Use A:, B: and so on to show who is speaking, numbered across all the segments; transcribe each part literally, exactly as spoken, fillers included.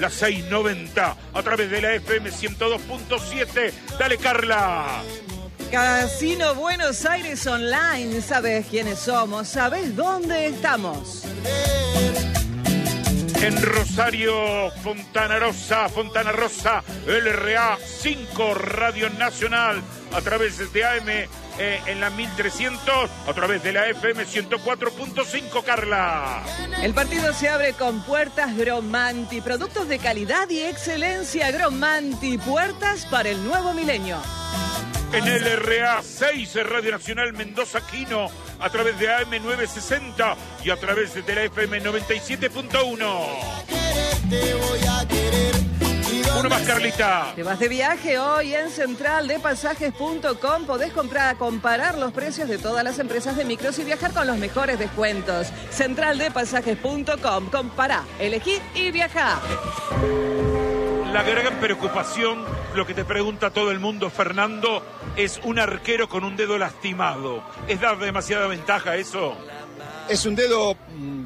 A: la seiscientos noventa, a través de la F M ciento dos punto siete. Dale, Carla.
B: Casino Buenos Aires Online. ¿Sabes quiénes somos? ¿Sabes dónde estamos?
A: En Rosario, Fontana Rosa, Fontana Rosa, L R A cinco, Radio Nacional, a través de A M eh, en la mil trescientos, a través de la F M ciento cuatro punto cinco, Carla.
B: El partido se abre con puertas Gromanti, productos de calidad y excelencia. Gromanti, puertas para el nuevo milenio.
A: En L R A seis, Radio Nacional Mendoza Quino, a través de A M novecientos sesenta y a través de la F M noventa y siete punto uno. Uno más, Carlita.
B: Te vas de viaje hoy en central de pasajes punto com. Podés comprar, comparar los precios de todas las empresas de micros y viajar con los mejores descuentos. central de pasajes punto com. Compará, elegí y viajá.
A: La gran preocupación, lo que te pregunta todo el mundo, Fernando, es un arquero con un dedo lastimado. ¿Es dar demasiada ventaja eso?
C: Es un dedo mmm,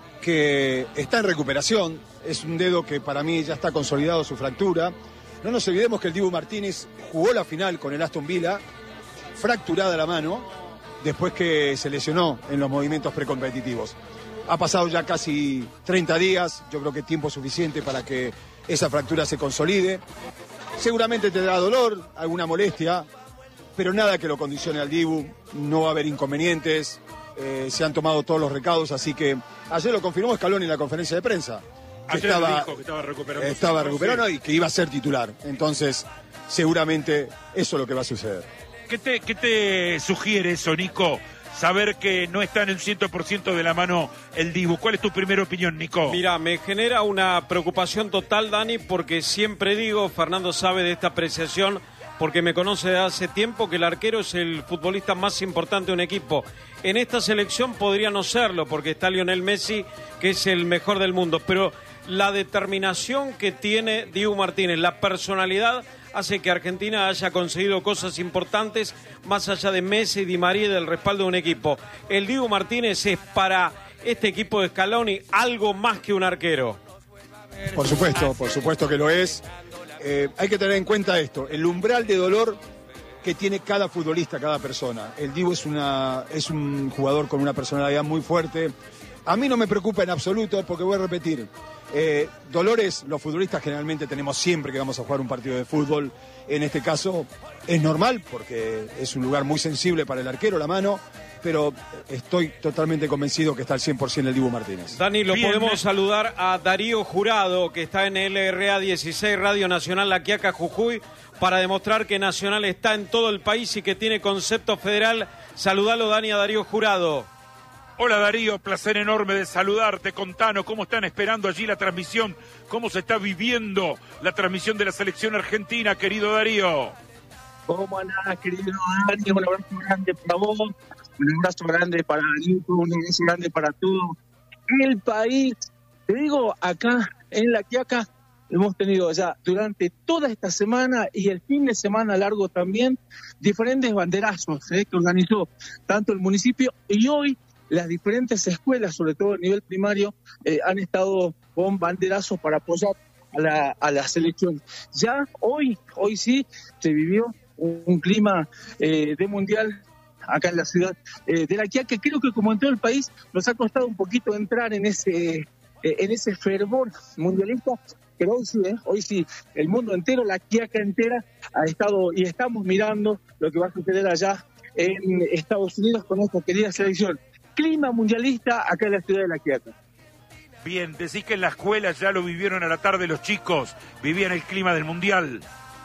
C: que está en recuperación, es un dedo que para mí ya está consolidado su fractura. No nos olvidemos que el Dibu Martínez jugó la final con el Aston Villa, fracturada la mano, después que se lesionó en los movimientos precompetitivos. Ha pasado ya casi treinta días, yo creo que tiempo suficiente para que esa fractura se consolide. Seguramente tendrá dolor, alguna molestia, pero nada que lo condicione al Dibu, no va a haber inconvenientes, eh, se han tomado todos los recaudos, así que ayer lo confirmó Scaloni en la conferencia de prensa.
A: Ayer
C: estaba,
A: dijo que estaba recuperando.
C: Estaba recuperando y que iba a ser titular, entonces seguramente eso es lo que va a suceder.
A: ¿Qué te, qué te sugiere eso, Nico? Saber que no está en el cien por ciento de la mano el Dibu. ¿Cuál es tu primera opinión, Nico?
D: Mira, me genera una preocupación total, Dani, porque siempre digo, Fernando sabe de esta apreciación, porque me conoce de hace tiempo, que el arquero es el futbolista más importante de un equipo. En esta selección podría no serlo, porque está Lionel Messi, que es el mejor del mundo, pero la determinación que tiene Dibu Martínez, la personalidad, hace que Argentina haya conseguido cosas importantes más allá de Messi, Di María y del respaldo de un equipo. El Dibu Martínez es para este equipo de Scaloni algo más que un arquero.
C: Por supuesto, por supuesto que lo es. Eh, hay que tener en cuenta esto, el umbral de dolor que tiene cada futbolista, cada persona. El Dibu es, una, es un jugador con una personalidad muy fuerte. A mí no me preocupa en absoluto, porque voy a repetir, eh, dolores los futbolistas generalmente tenemos siempre que vamos a jugar un partido de fútbol. En este caso es normal, porque es un lugar muy sensible para el arquero, la mano, pero estoy totalmente convencido que está al cien por ciento el Dibu Martínez.
D: Dani, lo
A: Bien,
D: podemos
A: me...
D: saludar a Darío Jurado, que está en L R A dieciséis, Radio Nacional La Quiaca, Jujuy, para demostrar que Nacional está en todo el país y que tiene concepto federal. Saludalo, Dani, a Darío Jurado.
A: Hola, Darío, placer enorme de saludarte. Contanos cómo están esperando allí la transmisión, cómo se está viviendo la transmisión de la selección argentina, querido Darío.
E: ¿Cómo andás, querido Dani? Un abrazo grande para vos, un abrazo grande para Nico, un abrazo grande para todo el país. Te digo, acá en La Quiaca hemos tenido ya durante toda esta semana y el fin de semana largo también diferentes banderazos ¿eh? que organizó tanto el municipio, y hoy las diferentes escuelas, sobre todo a nivel primario, eh, han estado con banderazos para apoyar a la, a la selección. Ya hoy, hoy sí, se vivió un, un clima eh, de mundial acá en la ciudad eh, de La Quiaca, que creo que como en todo el país nos ha costado un poquito entrar en ese, eh, en ese fervor mundialista, pero hoy sí, ¿eh? hoy sí, el mundo entero, La Quiaca entera ha estado y estamos mirando lo que va a suceder allá en Estados Unidos con nuestra querida selección. Clima mundialista acá en la ciudad de La Quiaca.
A: Bien, decís que en la escuela ya lo vivieron a la tarde los chicos, vivían el clima del mundial.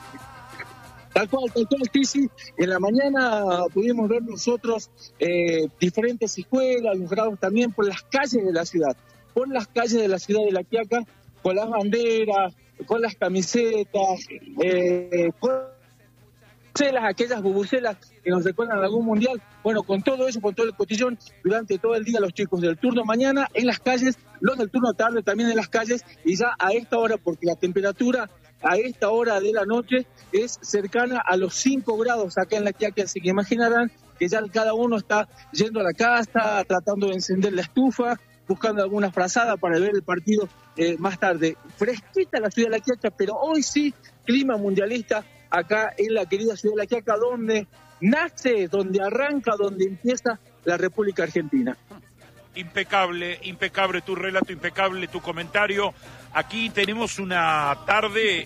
E: Tal cual, tal cual, sí, sí. En la mañana pudimos ver nosotros eh, diferentes escuelas, los grados también por las calles de la ciudad, por las calles de la ciudad de La Quiaca, con las banderas, con las camisetas, eh, con aquellas bubucelas que nos recuerdan algún mundial. Bueno, con todo eso, con todo el cotillón, durante todo el día los chicos del turno mañana en las calles, los del turno tarde también en las calles, y ya a esta hora, porque la temperatura a esta hora de la noche es cercana a los cinco grados acá en La Quiaca, así que imaginarán que ya cada uno está yendo a la casa, tratando de encender la estufa, buscando alguna frazada para ver el partido eh, más tarde. Fresquita la ciudad de La Quiaca, pero hoy sí, clima mundialista acá en la querida ciudad de La Quiaca, donde nace, donde arranca, donde empieza la República Argentina.
A: Impecable, impecable tu relato, impecable tu comentario. Aquí tenemos una tarde,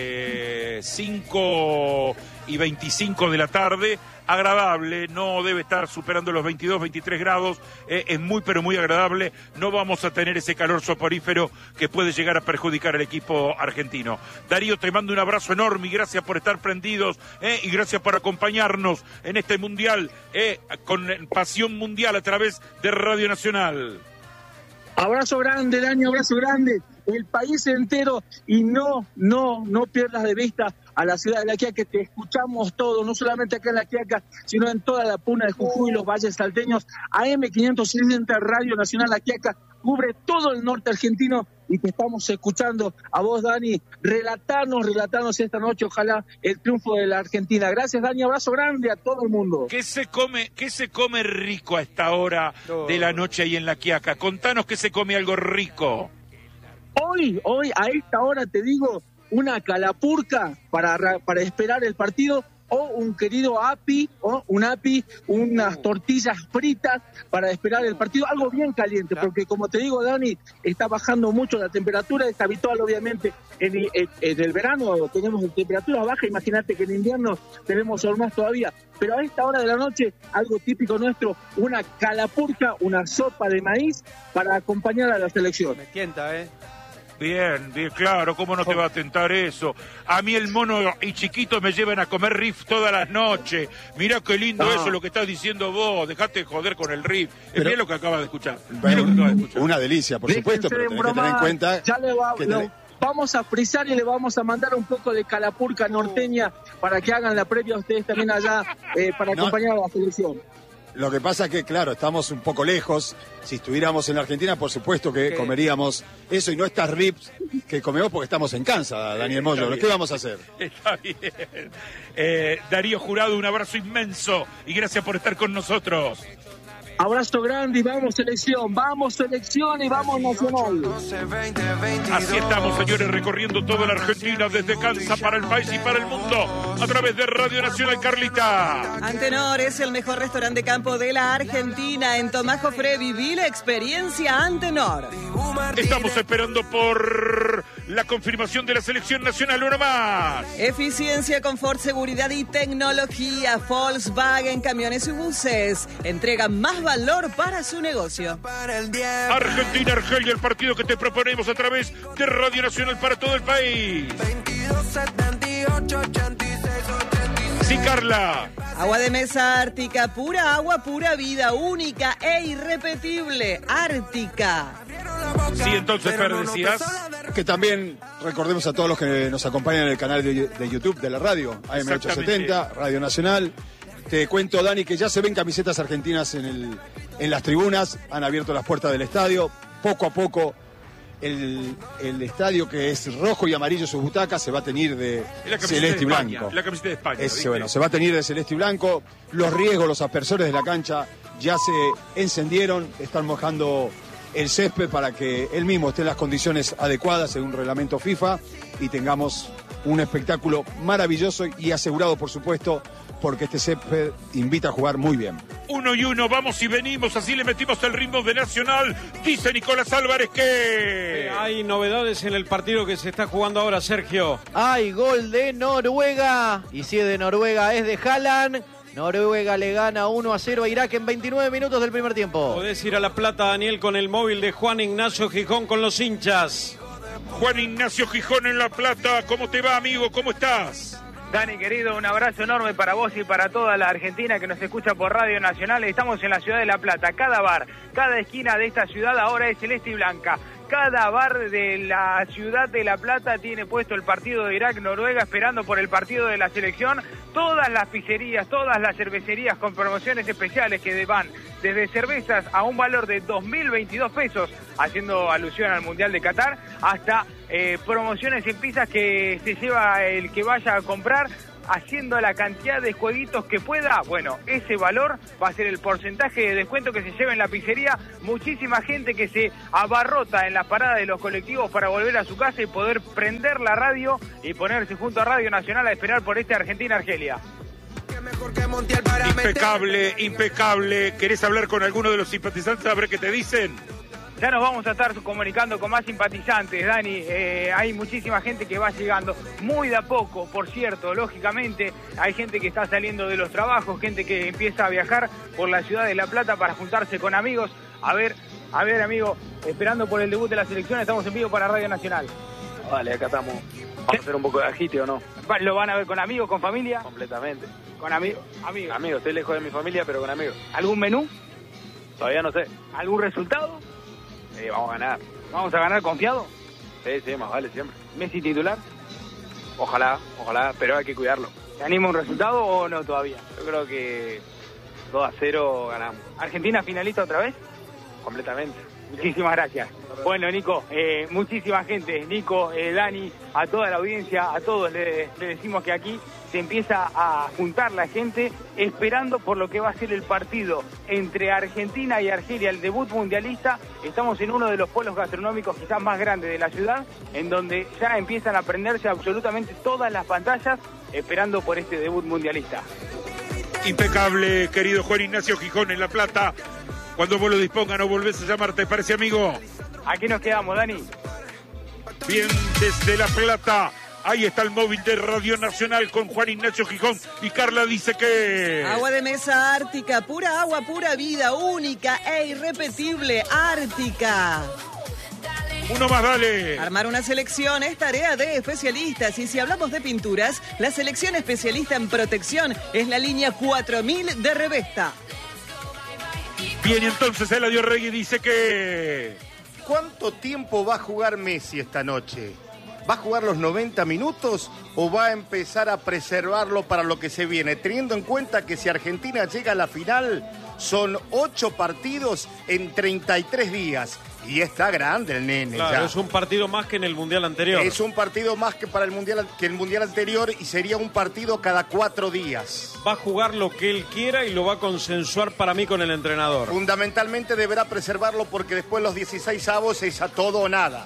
A: eh, cinco y veinticinco de la tarde, agradable, no debe estar superando los veintidós, veintitrés grados, eh, es muy pero muy agradable, no vamos a tener ese calor soporífero que puede llegar a perjudicar al equipo argentino. Darío, te mando un abrazo enorme y gracias por estar prendidos, eh, y gracias por acompañarnos en este mundial, eh, con pasión mundial a través de Radio Nacional.
E: Abrazo grande, Dani, abrazo grande. El país entero, y no, no, no pierdas de vista a la ciudad de La Quiaca, que te escuchamos todos, no solamente acá en La Quiaca, sino en toda la puna de Jujuy y los valles salteños. A eme quinientos sesenta Radio Nacional La Quiaca cubre todo el norte argentino y te estamos escuchando a vos, Dani. Relatanos, relatanos esta noche, ojalá, el triunfo de la Argentina. Gracias, Dani, abrazo grande a todo el mundo.
A: ¿Qué se come, qué se come rico a esta hora de la noche ahí en La Quiaca? Contanos que se come algo rico.
E: Hoy, hoy, a esta hora te digo, una calapurca para, para esperar el partido, o un querido api, o un api, unas tortillas fritas para esperar el partido, algo bien caliente, porque como te digo, Dani, está bajando mucho la temperatura, es habitual obviamente, en, en, en el verano tenemos temperatura baja, imagínate que en invierno tenemos aún más todavía, pero a esta hora de la noche, algo típico nuestro, una calapurca, una sopa de maíz para acompañar a la selección.
F: Me tienta, ¿eh?
A: Bien, bien, claro, ¿cómo no te va a tentar eso? A mí el mono y chiquito me llevan a comer riff todas las noches. Mirá qué lindo no. Eso, lo que estás diciendo vos. Dejate de joder con el riff. Es bien lo que acabas de escuchar.
C: Bueno, lo que acabas de escuchar. Una delicia, por supuesto, pero tenés que tener en cuenta...
E: Ya le va, que tenés... Vamos a frizar y le vamos a mandar un poco de calapurca norteña para que hagan la previa a ustedes también allá, eh, para no. acompañar a la selección.
C: Lo que pasa es que, claro, estamos un poco lejos. Si estuviéramos en la Argentina, por supuesto que ¿Qué? comeríamos eso y no estas rips que comemos porque estamos en Kansas, Daniel Moyo. ¿Qué vamos a hacer?
A: Está bien. Eh, Darío Jurado, un abrazo inmenso y gracias por estar con nosotros.
E: Abrazo grande y vamos selección, vamos selección y vamos Nacional.
A: Así estamos, señores, recorriendo toda la Argentina desde Kansas para el país y para el mundo a través de Radio Nacional. Carlita.
B: Antenor es el mejor restaurante de campo de la Argentina. En Tomás Jofré viví la experiencia Antenor.
A: Estamos esperando por la confirmación de la selección nacional, uno más.
B: Eficiencia, confort, seguridad y tecnología. Volkswagen Camiones y Buses entrega más valor para su negocio.
A: Argentina, Argelia, el partido que te proponemos a través de Radio Nacional para todo el país. Sí, Carla.
B: Agua de mesa Ártica, pura agua, pura vida, única e irrepetible. Ártica.
A: Sí, entonces, Fer, decías
C: que también recordemos a todos los que nos acompañan en el canal de, de YouTube de la radio, A M ochocientos setenta, Radio Nacional. Te cuento, Dani, que ya se ven camisetas argentinas en, el, en las tribunas, han abierto las puertas del estadio, poco a poco el, el estadio que es rojo y amarillo sus butacas se va a teñir de celeste y blanco.
A: La camiseta de España.
C: Es, bueno, se va a teñir de celeste y blanco, los riegos, los aspersores de la cancha ya se encendieron, están mojando el césped para que él mismo esté en las condiciones adecuadas según reglamento FIFA y tengamos un espectáculo maravilloso y asegurado, por supuesto, porque este césped invita a jugar muy bien.
A: Uno y uno, vamos y venimos, así le metimos el ritmo de Nacional. Dice Nicolás Álvarez que...
D: Eh, hay novedades en el partido que se está jugando ahora, Sergio.
F: Hay gol de Noruega, y si es de Noruega es de Haaland. Noruega le gana uno a cero a Irak en veintinueve minutos del primer tiempo.
D: Podés ir a La Plata, Daniel, con el móvil de Juan Ignacio Gijón con los hinchas.
A: Juan Ignacio Gijón en La Plata, ¿cómo te va, amigo? ¿Cómo estás?
G: Dani, querido, un abrazo enorme para vos y para toda la Argentina que nos escucha por Radio Nacional. Estamos en la ciudad de La Plata. Cada bar, cada esquina de esta ciudad ahora es celeste y blanca. Cada bar de la ciudad de La Plata tiene puesto el partido de Irak-Noruega esperando por el partido de la selección. Todas las pizzerías, todas las cervecerías con promociones especiales que van desde cervezas a un valor de dos mil veintidós pesos, haciendo alusión al Mundial de Qatar, hasta eh, promociones en pizzas que se lleva el que vaya a comprar haciendo la cantidad de jueguitos que pueda, bueno, ese valor va a ser el porcentaje de descuento que se lleva en la pizzería. Muchísima gente que se abarrota en las paradas de los colectivos para volver a su casa y poder prender la radio y ponerse junto a Radio Nacional a esperar por este Argentina-Argelia.
A: Impecable, impecable. ¿Querés hablar con alguno de los simpatizantes a ver qué te dicen?
G: Ya nos vamos a estar comunicando con más simpatizantes, Dani. Eh, hay muchísima gente que va llegando, muy de a poco, por cierto, lógicamente. Hay gente que está saliendo de los trabajos, gente que empieza a viajar por la ciudad de La Plata para juntarse con amigos. A ver, a ver, amigo, esperando por el debut de la selección, estamos en vivo para Radio Nacional.
H: Vale, acá estamos. ¿Vamos a hacer un poco de agite o no?
G: ¿Lo van a ver con amigos, con familia?
H: Completamente.
G: ¿Con amigos? Amigos.
H: Amigos, estoy lejos de mi familia, pero con amigos.
G: ¿Algún menú?
H: Todavía no sé.
G: ¿Algún resultado?
H: Sí, vamos a ganar.
G: ¿Vamos a ganar confiado?
H: Sí, sí, más vale siempre.
G: ¿Messi titular?
H: Ojalá, ojalá, pero hay que cuidarlo.
G: ¿Te anima un resultado o no todavía?
H: Yo creo que dos a cero ganamos.
G: ¿Argentina finalista otra vez?
H: Completamente.
G: Muchísimas gracias. Bueno, Nico, eh, muchísima gente, Nico, eh, Dani, a toda la audiencia, a todos le, le decimos que aquí se empieza a juntar la gente esperando por lo que va a ser el partido entre Argentina y Argelia, el debut mundialista. Estamos en uno de los polos gastronómicos quizás más grandes de la ciudad, en donde ya empiezan a prenderse absolutamente todas las pantallas esperando por este debut mundialista.
A: Impecable, querido Juan Ignacio Gijón en La Plata. Cuando vos lo dispongas, no volvés a llamar, ¿te parece, amigo?
G: Aquí nos quedamos, Dani.
A: Bien, desde La Plata. Ahí está el móvil de Radio Nacional con Juan Ignacio Gijón. Y Carla dice que...
B: Agua de mesa Ártica, pura agua, pura vida, única e irrepetible, Ártica.
A: Uno más, dale.
B: Armar una selección es tarea de especialistas. Y si hablamos de pinturas, la selección especialista en protección es la línea cuatro mil de Revesta.
A: Bien, entonces Eladio Regui dice que...
I: ¿Cuánto tiempo va a jugar Messi esta noche? ¿Va a jugar los noventa minutos o va a empezar a preservarlo para lo que se viene? Teniendo en cuenta que si Argentina llega a la final, son ocho partidos en treinta y tres días. Y está grande el nene.
D: Claro,
I: ya.
D: Es un partido más que en el Mundial anterior.
I: Es un partido más que para el mundial que el Mundial anterior y sería un partido cada cuatro días.
D: Va a jugar lo que él quiera y lo va a consensuar para mí con el entrenador.
I: Fundamentalmente deberá preservarlo porque después los dieciséis avos es a todo o nada.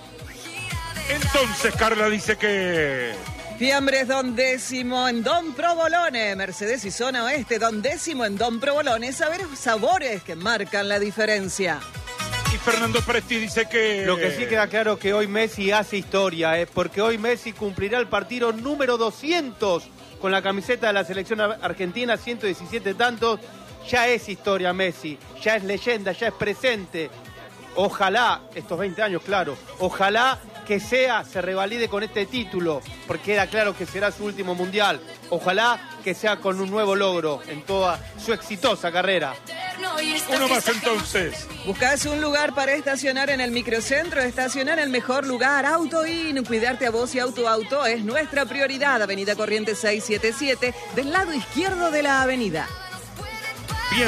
A: Entonces Carla dice que...
B: Fiambres Don Décimo en Don Provolone, Mercedes y Zona Oeste, Don Décimo en Don Provolone, saber sabores que marcan la diferencia.
A: Y Fernando Presti dice que...
J: Lo que sí queda claro que hoy Messi hace historia, ¿eh? Porque hoy Messi cumplirá el partido número doscientos con la camiseta de la selección argentina, ciento diecisiete tantos. Ya es historia Messi, ya es leyenda, ya es presente. Ojalá, estos veinte años, claro, ojalá que sea, se revalide con este título, porque queda claro que será su último mundial. Ojalá que sea con un nuevo logro en toda su exitosa carrera.
A: Uno más entonces.
B: ¿Buscas un lugar para estacionar en el microcentro? Estacionar en el mejor lugar, AutoIn. Cuidarte a vos y Auto Auto es nuestra prioridad. Avenida Corrientes seiscientos setenta y siete, del lado izquierdo de la avenida.
A: Bien,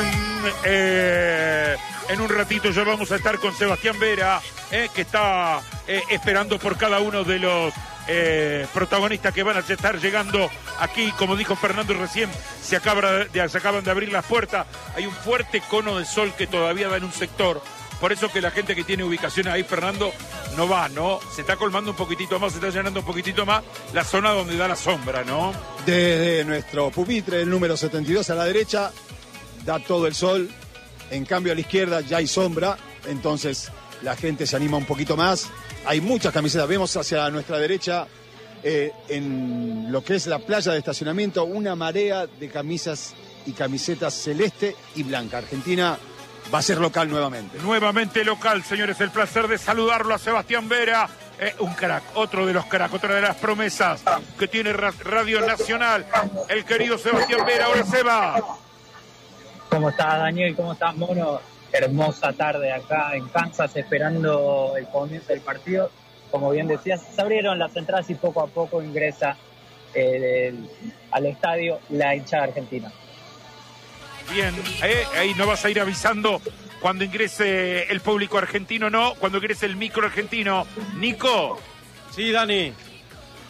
A: eh, en un ratito ya vamos a estar con Sebastián Vera, eh, que está eh, esperando por cada uno de los eh, protagonistas que van a estar llegando aquí. Como dijo Fernando recién, se, acaba de, se acaban de abrir las puertas. Hay un fuerte cono de sol que todavía da en un sector. Por eso que la gente que tiene ubicación ahí, Fernando, no va, ¿no? Se está colmando un poquitito más, se está llenando un poquitito más la zona donde da la sombra, ¿no?
C: Desde nuestro pupitre, el número setenta y dos a la derecha, da todo el sol. En cambio a la izquierda ya hay sombra, entonces la gente se anima un poquito más. Hay muchas camisetas, vemos hacia nuestra derecha, eh, en lo que es la playa de estacionamiento, una marea de camisas y camisetas celeste y blanca. Argentina va a ser local nuevamente.
A: Nuevamente local, señores, el placer de saludarlo a Sebastián Vera. Eh, un crack, otro de los cracks, otra de las promesas que tiene Radio Nacional, el querido Sebastián Vera. Ahora Seba.
K: ¿Cómo estás, Daniel? ¿Cómo estás, Mono? Hermosa tarde acá en Kansas esperando el comienzo del partido. Como bien decías, se abrieron las entradas y poco a poco ingresa eh, el, al estadio la hinchada argentina.
A: Bien, eh, ahí no vas a ir avisando cuando ingrese el público argentino, no, cuando ingrese el micro argentino. Nico.
D: Sí, Dani.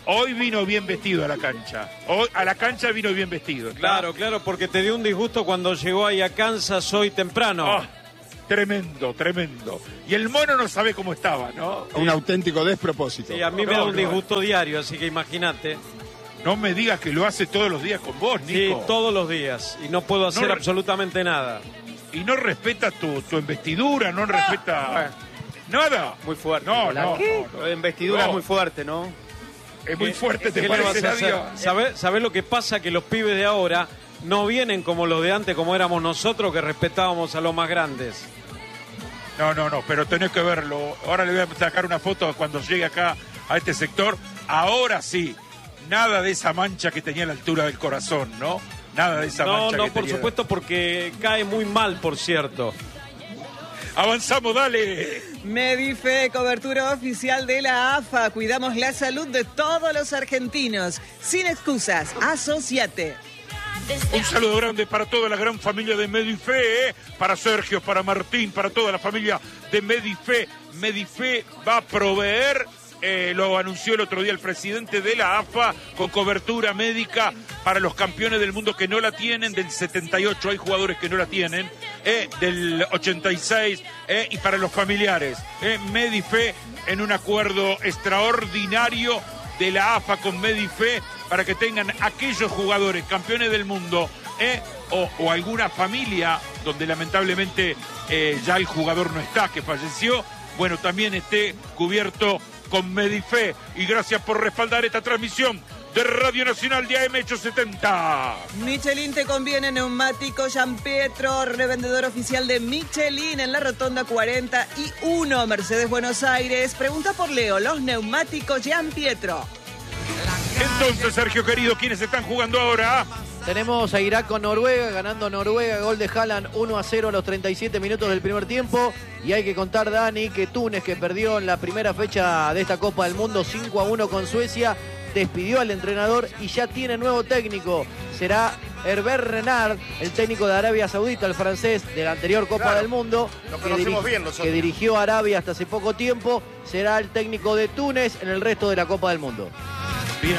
A: Hoy vino bien vestido a la cancha. Hoy a la cancha vino bien vestido. ¿Está?
D: Claro, claro, porque te dio un disgusto cuando llegó ahí a Kansas hoy temprano.
A: Oh, tremendo, tremendo. Y el mono no sabe cómo estaba, ¿no?
C: Un auténtico despropósito.
D: Sí, a mí
A: no,
D: me da un
A: no.
D: disgusto diario, así que imagínate.
A: No me digas que lo hace todos los días con vos, Nico.
D: Sí, todos los días. Y no puedo hacer
A: No,
D: absolutamente nada.
A: Y no respeta tu, tu investidura, no respeta nada.
J: Muy fuerte.
A: No, no.
J: ¿Qué?
A: no,
J: La investidura
A: no.
J: es muy fuerte, ¿no?
A: Es muy fuerte, ¿te
D: ¿Qué le vas
A: parece,
D: a hacer?
A: Nadia?
D: ¿Sabés, sabés lo que pasa? Que los pibes de ahora no vienen como los de antes, como éramos nosotros, que respetábamos a los más grandes.
A: No, no, no, pero tenés que verlo. Ahora le voy a sacar una foto cuando llegue acá a este sector. Ahora sí, nada de esa mancha que tenía a la altura del corazón, ¿no? Nada de esa
D: No,
A: mancha
D: no,
A: que
D: por
A: tenía.
D: supuesto, porque cae muy mal, por cierto.
A: Avanzamos, dale.
B: Medife, cobertura oficial de la A F A. Cuidamos la salud de todos los argentinos. Sin excusas, asociate.
A: Un saludo grande para toda la gran familia de Medife, ¿eh? Para Sergio, para Martín, para toda la familia de Medife. Medife va a proveer, eh, lo anunció el otro día el presidente de la A F A, con cobertura médica para los campeones del mundo que no la tienen, del setenta y ocho hay jugadores que no la tienen, eh, del ochenta y seis, eh, y para los familiares. Eh, Medife en un acuerdo extraordinario de la A F A con Medife para que tengan aquellos jugadores campeones del mundo eh, o, o alguna familia donde lamentablemente eh, ya el jugador no está, que falleció, bueno, también esté cubierto con Medife. Y gracias por respaldar esta transmisión de Radio Nacional de A M ochocientos setenta.
B: Michelin te conviene neumático Gianpietro, revendedor oficial de Michelin en la Rotonda cuarenta y uno, Mercedes Buenos Aires. Pregunta por Leo, los neumáticos Gianpietro.
A: Entonces, Sergio querido, ¿quiénes están jugando ahora?
F: Tenemos a Irak con Noruega, ganando Noruega, gol de Haaland uno a cero a los treinta y siete minutos del primer tiempo. Y hay que contar, Dani, que Túnez, que perdió en la primera fecha de esta Copa del Mundo cinco a uno con Suecia, despidió al entrenador y ya tiene nuevo técnico. Será Herbert Renard, el técnico de Arabia Saudita, el francés de la anterior Copa
I: Claro,
F: del Mundo,
I: lo
F: que,
I: conocemos
F: diri-
I: bien nosotros.
F: que dirigió a Arabia hasta hace poco tiempo. Será el técnico de Túnez en el resto de la Copa del Mundo.
A: Bien.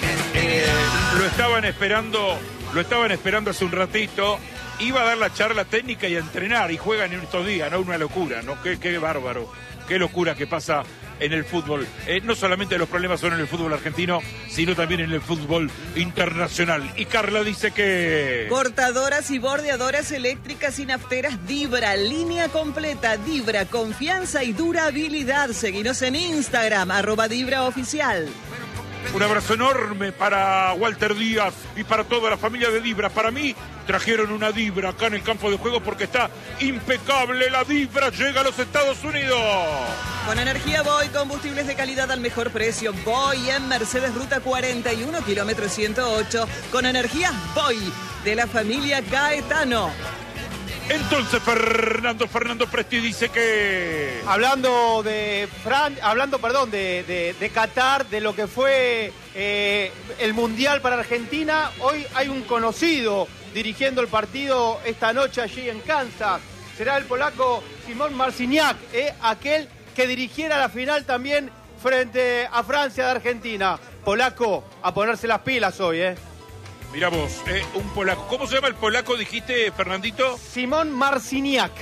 A: Eh, lo estaban esperando, lo estaban esperando hace un ratito. Iba a dar la charla técnica y a entrenar y juegan en estos días, ¿no? Una locura, ¿no? Qué, qué bárbaro, qué locura que pasa en el fútbol. Eh, no solamente los problemas son en el fútbol argentino, sino también en el fútbol internacional. Y Carla dice que...
B: Cortadoras y bordeadoras eléctricas y nafteras Dibra, línea completa, Dibra, confianza y durabilidad. Seguinos en Instagram, arroba Dibra Oficial.
A: Un abrazo enorme para Walter Díaz y para toda la familia de Dibra. Para mí, trajeron una Dibra acá en el campo de juego porque está impecable. La Dibra llega a los Estados Unidos.
B: Con energía Boy, combustibles de calidad al mejor precio. Boy en Mercedes Ruta cuarenta y uno, kilómetro ciento ocho. Con energía Boy, de la familia Gaetano.
A: Entonces Fernando, Fernando Presti dice que...
J: Hablando de Fran, hablando, perdón, de, de, de Qatar, de lo que fue eh, el Mundial para Argentina, hoy hay un conocido dirigiendo el partido esta noche allí en Kansas. Será el polaco Simón Marciniak, eh, aquel que dirigiera la final también frente a Francia de Argentina. Polaco, a ponerse las pilas hoy, ¿eh?
A: Mirá vos, eh, un polaco. ¿Cómo se llama el polaco, dijiste, Fernandito?
J: Simón Marciniak.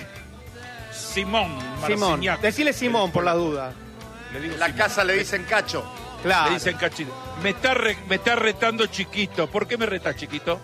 A: Simón
J: Simón.
A: Marciniak.
J: Decile Simón por las dudas.
A: Le digo
I: En la
A: Simón.
I: casa le dicen cacho.
J: Claro.
A: Le dicen cachito. Me está, re- me está retando Chiquito. ¿Por qué me reta Chiquito?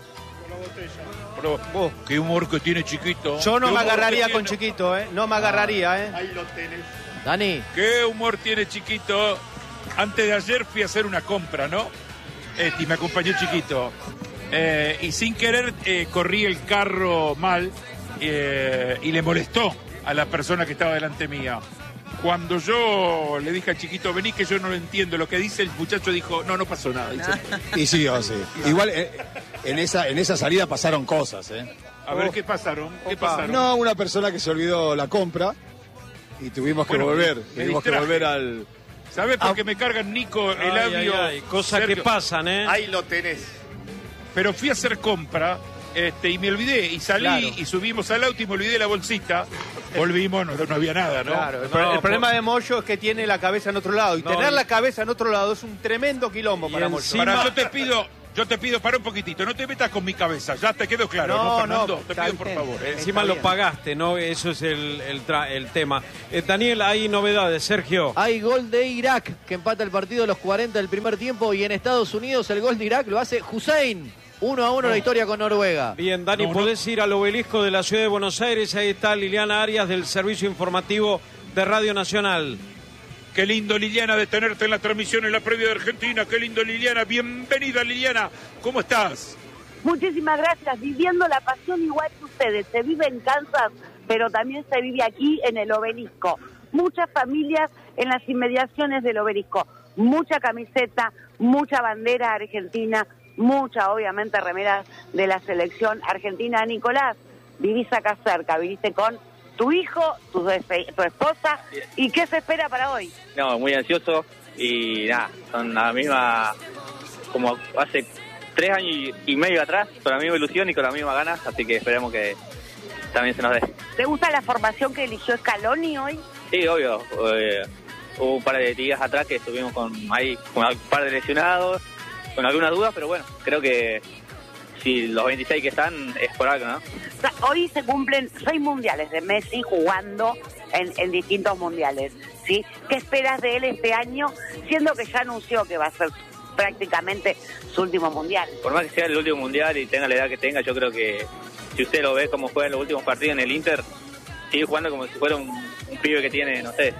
A: Por la
J: Vos.
A: Qué humor que tiene Chiquito.
J: Yo no
A: Qué
J: me
A: humor
J: agarraría
A: que
J: con
A: tiene.
J: Chiquito, ¿eh? No me agarraría, ¿eh?
I: Ahí lo tenés.
F: Dani,
A: Qué humor tiene Chiquito. Antes de ayer fui a hacer una compra, ¿no? Este, y me acompañó Chiquito. Eh, y sin querer eh, corrí el carro mal eh, y le molestó a la persona que estaba delante mía. Cuando yo le dije al Chiquito, vení que yo no lo entiendo, lo que dice el muchacho dijo, no, no pasó nada. Dice,
C: Y sí, oh, sí. Igual eh, en esa, en esa salida pasaron cosas, ¿eh?
A: a ver, ¿qué pasaron? ¿Qué
J: Opa.
A: pasaron?
C: No, una persona que se olvidó la compra y tuvimos que
A: Bueno,
C: volver.
A: me
C: Tuvimos que
A: distraje.
C: volver al...
A: ¿Sabes por
C: Ah.
A: qué me cargan Nico,
D: Ay,
A: Eladio?
D: ay, ay, cosas
A: Sergio?
D: que pasan, ¿eh?
I: Ahí lo tenés.
A: Pero fui a hacer compra Este, y me olvidé, y salí
J: Claro.
A: y subimos al auto y me olvidé la bolsita. Volvimos, no, no había nada, ¿no?
J: Claro, el, pro- el problema de Moyo es que tiene la cabeza en otro lado. Y
A: No,
J: tener
A: y-
J: la cabeza en otro lado es un tremendo quilombo para Moyo.
A: Para, yo te pido, yo te pido, para un poquito, no te metas con mi cabeza, ya te quedó claro, ¿no,
J: No,
A: Fernando?
J: no,
A: te
J: está
A: pido por
J: bien.
A: favor. ¿eh?
D: Encima lo pagaste, ¿no? Eso es el, el, tra- el tema. Eh, Daniel, hay novedades, Sergio.
F: Hay gol de Irak, que empata el partido a los cuarenta del primer tiempo. Y en Estados Unidos el gol de Irak lo hace Hussein. Uno a uno la historia con Noruega.
D: Bien, Dani,
F: No, no.
D: podés ir al obelisco de la ciudad de Buenos Aires. Ahí está Liliana Arias del Servicio Informativo de Radio Nacional.
A: Qué lindo, Liliana, de tenerte en la transmisión en la previa de Argentina. Qué lindo, Liliana. Bienvenida, Liliana. ¿Cómo estás?
L: Muchísimas gracias. Viviendo la pasión igual que ustedes. Se vive en Kansas, pero también se vive aquí en el obelisco. Muchas familias en las inmediaciones del obelisco. Mucha camiseta, mucha bandera argentina, mucha, obviamente, remeras de la selección argentina. Nicolás, vivís acá cerca, viviste con tu hijo, tu, tu esposa. ¿Y qué se espera para hoy?
M: No, muy ansioso y nada, son la misma, como hace tres años y medio atrás, con la misma ilusión y con las mismas ganas, así que esperemos que también se nos dé.
L: ¿Te gusta la formación que eligió Scaloni hoy?
M: Sí, obvio, eh, hubo un par de días atrás que estuvimos con ahí con un par de lesionados, con algunas dudas, pero bueno, creo que si los veintiséis que están es por algo, ¿no?
L: O sea, hoy se cumplen seis mundiales de Messi jugando en, en distintos mundiales, ¿sí? ¿Qué esperas de él este año, siendo que ya anunció que va a ser prácticamente su último mundial?
M: Por más que sea el último mundial y tenga la edad que tenga, yo creo que si usted lo ve como juega en los últimos partidos en el Inter, sigue jugando como si fuera un, un pibe que tiene, no sé,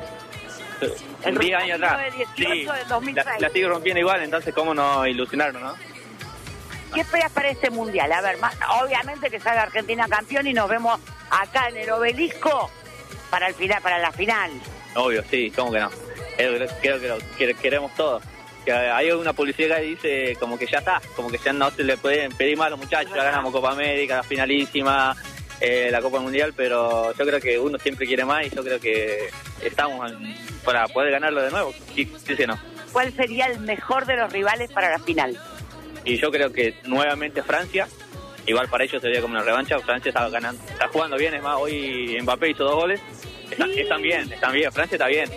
L: El
M: diez años atrás.
L: dieciocho del dos mil seis.
M: La, la sigue rompiendo igual, entonces cómo no ilusionarnos, ¿no?
L: ¿Qué esperas para este mundial? A ver, más, obviamente que salga Argentina campeón y nos vemos acá en el obelisco para el final, para la final.
M: Obvio, sí, cómo que no. Creo, creo que lo que- queremos todos. Que hay una publicidad que dice como que ya está, como que ya no se le pueden pedir más a los muchachos, ya ganamos Copa América, la finalísima, eh, la Copa Mundial, pero yo creo que uno siempre quiere más y yo creo que estamos en- para poder ganarlo de nuevo, sí, sí, sí, no.
L: ¿Cuál sería el mejor de los rivales para la final?
M: Y yo creo que nuevamente Francia, igual para ellos sería como una revancha, Francia está ganando, está jugando bien, es más, hoy Mbappé hizo dos goles, están, están bien, están bien, Francia está bien.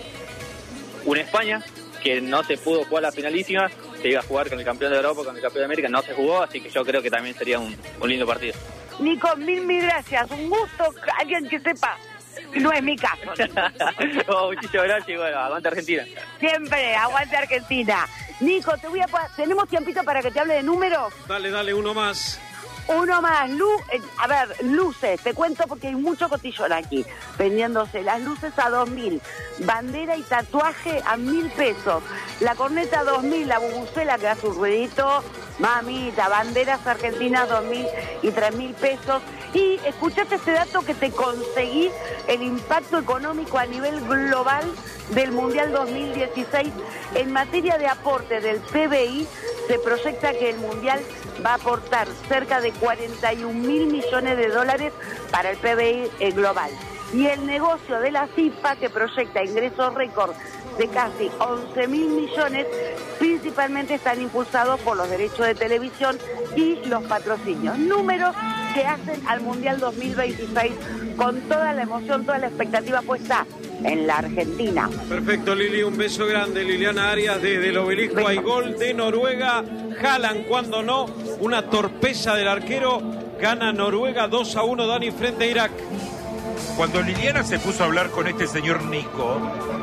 M: Una España, que no se pudo jugar la finalísima, se iba a jugar con el campeón de Europa, con el campeón de América, no se jugó, así que yo creo que también sería un, un lindo partido.
L: Nico, mil, mil gracias. Un gusto, alguien que sepa. No es mi caso.
M: Oh, muchísimas gracias y bueno, aguante Argentina.
L: Siempre, aguante Argentina. Nico, te voy a pa- ¿tenemos tiempito para que te hable de números?
D: Dale, dale, uno más.
L: Uno más, Lu, eh, a ver, luces, te cuento porque hay mucho cotillón aquí, vendiéndose las luces a dos mil, bandera y tatuaje a mil pesos, la corneta a dos mil, la bubucela que hace un ruidito, mamita, banderas argentinas dos mil y tres mil pesos. Y escuchaste este dato que te conseguí, el impacto económico a nivel global del Mundial dos mil dieciséis. En materia de aporte del P B I, se proyecta que el Mundial va a aportar cerca de cuarenta y un mil millones de dólares para el P B I global. Y el negocio de la FIFA, que proyecta ingresos récord de casi once mil millones, principalmente están impulsados por los derechos de televisión y los patrocinios. Números que hacen al Mundial dos mil veintiséis con toda la emoción, toda la expectativa puesta en la Argentina.
D: Perfecto, Lili, un beso grande. Liliana Arias desde el obelisco. Hay gol de Noruega. Jalan cuando no. Una torpeza del arquero. Gana Noruega dos a uno, Dani, frente a Irak.
A: Cuando Liliana se puso a hablar con este señor Nico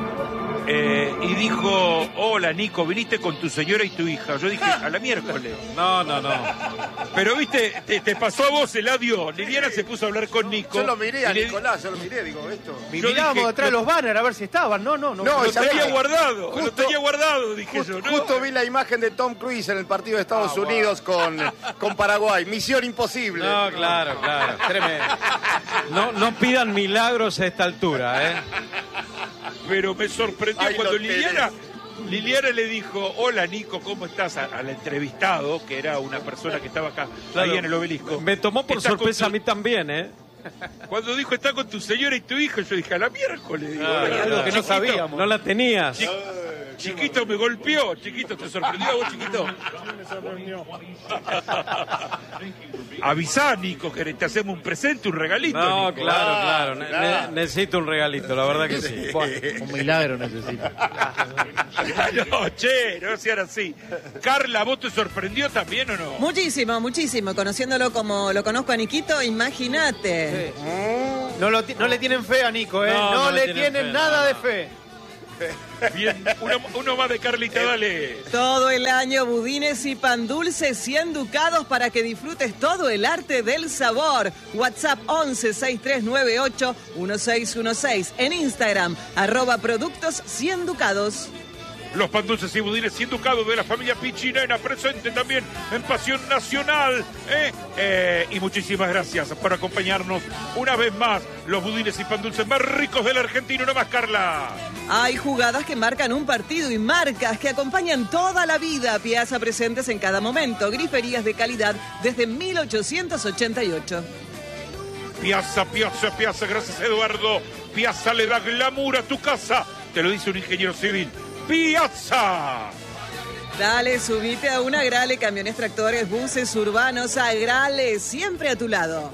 A: eh, y dijo, hola Nico, viniste con tu señora y tu hija. Yo dije, a la miércoles.
D: No, no, no.
A: Pero viste, te, te pasó a vos, Eladio. Liliana se puso a hablar con Nico.
I: Yo lo miré a
A: y le-
I: Nicolás, yo lo miré, digo, esto.
A: Yo
J: Mirábamos
A: dije,
J: detrás de
A: lo-
J: los banners a ver si estaban. No, no, no.
I: No,
A: Lo
I: ¿sabés
A: tenía
I: qué?
A: guardado, lo
I: Justo-
A: tenía guardado, dije
I: Justo,
A: yo. ¿no?
I: justo vi la imagen de Tom Cruise en el partido de Estados
A: Ah,
I: Unidos con, con Paraguay. Misión imposible.
D: No, claro, claro. Tremendo. No, no pidan milagros a esta altura, ¿eh?
A: Pero me sorprendió
I: Ahí
A: cuando
I: lo tenés.
A: Liliana, Liliana le dijo, hola Nico, ¿cómo estás? A- Al entrevistado, que era una persona que estaba acá,
D: Claro.
A: ahí en el obelisco.
D: Me tomó por
A: Está con
D: sorpresa
A: tu-
D: a mí también, ¿eh?
A: Cuando dijo, está con tu señora y tu hija, yo dije, a la miércoles. Digo,
D: Ah,
A: "Bueno,
J: algo que no
A: chiquito".
J: sabíamos.
D: No la tenías.
A: Chi- Chiquito me golpeó. Chiquito, ¿te sorprendió a vos, Chiquito?
N: Me sorprendió.
A: Avisá, Nico, que te hacemos un presente, un regalito.
D: No,
A: Nico.
D: claro,
A: Ah,
D: claro. Ne-
A: claro.
D: ne- necesito un regalito, la verdad que sí.
F: Bueno, un milagro necesito.
A: No, che, no sean así. Carla, ¿vos te sorprendió también o no?
B: Muchísimo, muchísimo. Conociéndolo como lo conozco a Niquito, imagínate.
J: No, lo ti- no le tienen fe a Nico, ¿eh?
D: No,
J: No,
D: no
J: le
D: le
J: tienen,
D: tienen fe,
J: nada
D: no,
J: de
D: no.
J: fe.
A: Bien, uno, uno más de Carlita, dale.
B: Todo el año budines y pan dulce cien ducados para que disfrutes todo el arte del sabor. WhatsApp once sesenta y tres noventa y ocho dieciséis dieciséis. En Instagram, arroba productos cien ducados.
A: Los pan dulces y budines cien ducados de la familia Pichinena, presente también en Pasión Nacional. ¿eh? Eh, y muchísimas gracias por acompañarnos una vez más. Los budines y pan dulces más ricos del argentino. ¿No más, Carla?
B: Hay jugadas que marcan un partido y marcas que acompañan toda la vida. Piazza presentes en cada momento. Griferías de calidad desde mil ochocientos ochenta y ocho.
A: Piazza, Piazza, Piazza. Gracias, Eduardo. Piazza le da glamour a tu casa. Te lo dice un ingeniero civil. Piazza.
B: Dale, subite a una Agrale, camiones, tractores, buses urbanos, Agrale, siempre a tu lado.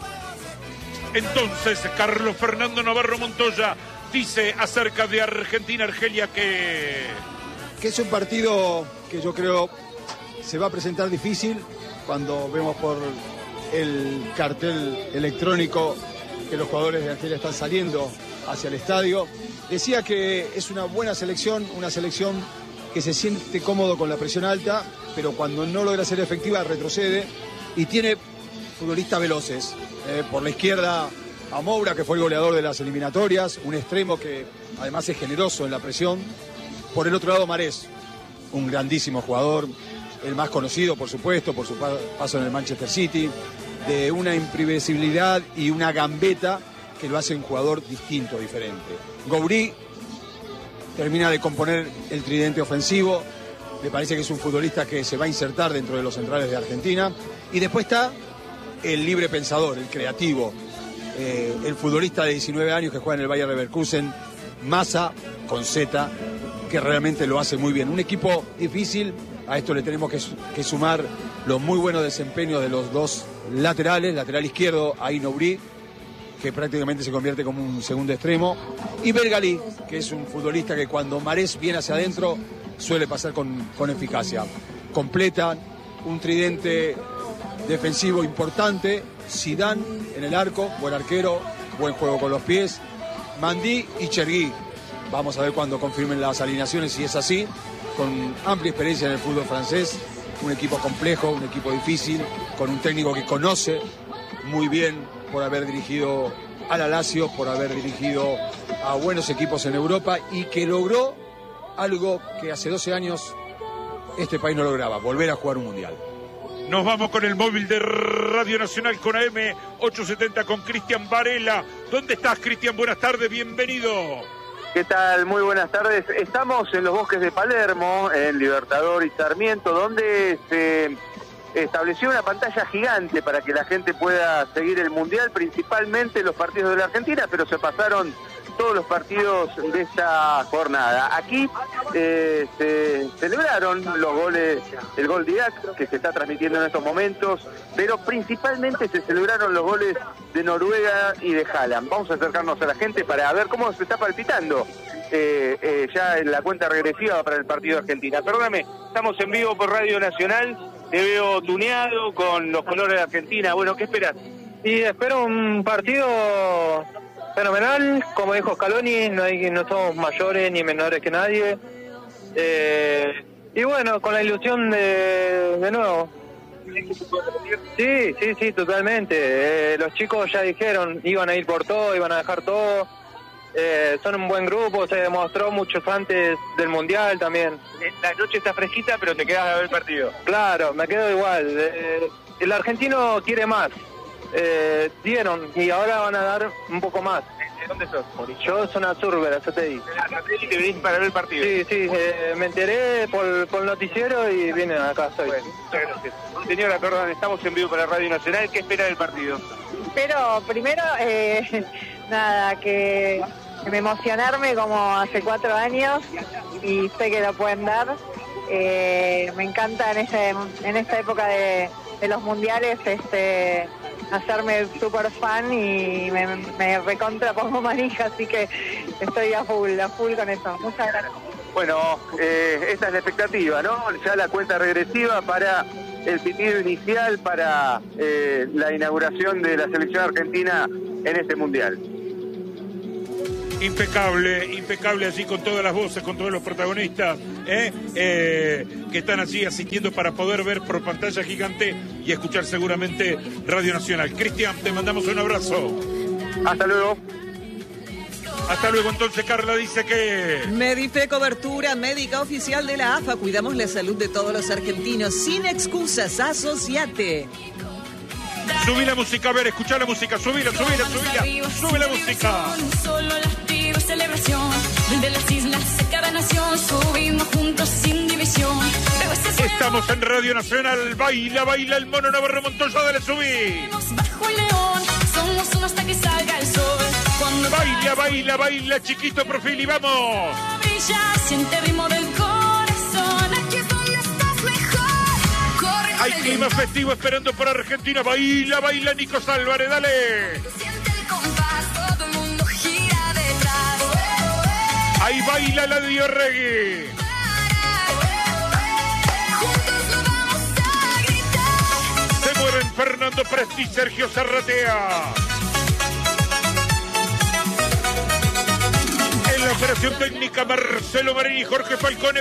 A: Entonces, Carlos Fernando Navarro Montoya dice acerca de Argentina-Argelia que...
C: Que es un partido que yo creo se va a presentar difícil cuando vemos por el cartel electrónico que los jugadores de Argelia están saliendo hacia el estadio. Decía que es una buena selección, una selección que se siente cómodo con la presión alta, pero cuando no logra ser efectiva retrocede y tiene futbolistas veloces. Eh, por la izquierda a Moura, que fue el goleador de las eliminatorias, un extremo que además es generoso en la presión. Por el otro lado Marés, un grandísimo jugador, el más conocido por supuesto, por su paso en el Manchester City, de una imprevisibilidad y una gambeta que lo hace un jugador distinto, diferente. Goury termina de componer el tridente ofensivo, me parece que es un futbolista que se va a insertar dentro de los centrales de Argentina. Y después está el libre pensador, el creativo, eh, el futbolista de diecinueve años que juega en el Bayer Leverkusen, Massa, con Z, que realmente lo hace muy bien. Un equipo difícil, a esto le tenemos que, que sumar los muy buenos desempeños de los dos laterales, lateral izquierdo, Aïn Aubry, que prácticamente se convierte como un segundo extremo, y Belgalí, que es un futbolista que cuando Marés viene hacia adentro suele pasar con, con eficacia. Completa un tridente defensivo importante, Zidane en el arco, buen arquero, buen juego con los pies, Mandí y Chergui. Vamos a ver cuando confirmen las alineaciones si es así, con amplia experiencia en el fútbol francés, un equipo complejo, un equipo difícil, con un técnico que conoce muy bien por haber dirigido a la Lazio, por haber dirigido a buenos equipos en Europa y que logró algo que hace doce años este país no lograba, volver a jugar un mundial.
A: Nos vamos con el móvil de Radio Nacional con A M ochocientos setenta con Cristian Varela. ¿Dónde estás, Cristian? Buenas tardes, bienvenido.
H: ¿Qué tal? Muy buenas tardes. Estamos en los bosques de Palermo, en Libertador y Sarmiento, donde se estableció una pantalla gigante para que la gente pueda seguir el Mundial, principalmente los partidos de la Argentina, pero se pasaron todos los partidos de esta jornada. Aquí eh, se celebraron los goles, el gol de Irak, que se está transmitiendo en estos momentos, pero principalmente se celebraron los goles de Noruega y de Haaland. Vamos a acercarnos a la gente para ver cómo se está palpitando eh, eh, ya en la cuenta regresiva para el partido de Argentina. Perdóname, estamos en vivo por Radio Nacional, te veo tuneado con los colores de Argentina. Bueno, ¿qué esperas?
K: Y espero un partido fenomenal, como dijo Scaloni, no, hay, no somos mayores ni menores que nadie. Eh, y bueno, con la ilusión de, de nuevo. Sí, sí, sí, totalmente. Eh, los chicos ya dijeron, iban a ir por todo, iban a dejar todo. Eh, son un buen grupo, se demostró muchos antes del Mundial también.
H: La noche está fresquita, pero te quedas a ver el partido.
K: Claro, me quedo igual. Eh, el argentino quiere más. Eh, dieron y ahora van a dar un poco más.
H: ¿De dónde sos?
K: Yo soy una Zurber, eso te digo.
H: ¿Y te venís para ver el partido?
K: Sí, sí, eh, me enteré por, por el noticiero y vine acá, estoy.
H: Bueno, muchas gracias. Señora, perdón, estamos en vivo para Radio Nacional. ¿Qué espera del partido?
O: Pero primero, eh, nada, que
N: emocionarme como hace cuatro años y sé que lo pueden dar. Eh, me encanta en, este, en esta época de, de los mundiales este, hacerme súper fan y me, me recontra pongo manija, así que estoy a full, a full con eso. Muchas gracias.
H: Bueno, eh, esta es la expectativa, ¿no? Ya la cuenta regresiva para el pitido inicial para eh, la inauguración de la selección argentina en este mundial.
A: Impecable, impecable así con todas las voces, con todos los protagonistas ¿eh? Eh, que están allí asistiendo para poder ver por pantalla gigante y escuchar seguramente Radio Nacional. Cristian, te mandamos un abrazo.
H: Hasta luego.
A: Hasta luego, entonces Carla dice que...
B: Medife, cobertura médica oficial de la A F A. Cuidamos la salud de todos los argentinos. Sin excusas, asociate.
A: Subí la música, a ver, escuchá la música. Subila, subila, subila. Sube la música.
O: Solo latido, celebración. De las islas a cada nación. Subimos juntos sin división.
A: Estamos en Radio Nacional. Baila, baila el mono Navarro Montoya. Dale, subí.
O: Bajo el león. Somos uno hasta que salga el sol. Cuando
A: baila, baila, baila, chiquito perfil y vamos.
O: Brilla, siente el ritmo del corazón. Aquí es donde estás mejor. Corre,
A: hay clima festivo esperando por Argentina. Baila, baila, Nico Álvarez, dale.
O: Siente el compás, todo el mundo gira detrás.
A: Ahí baila la Dio Reggae.
O: Juntos lo vamos a gritar.
A: Se mueven Fernando Presti y Sergio Zarratea. En la operación técnica Marcelo Marín y Jorge Falcone.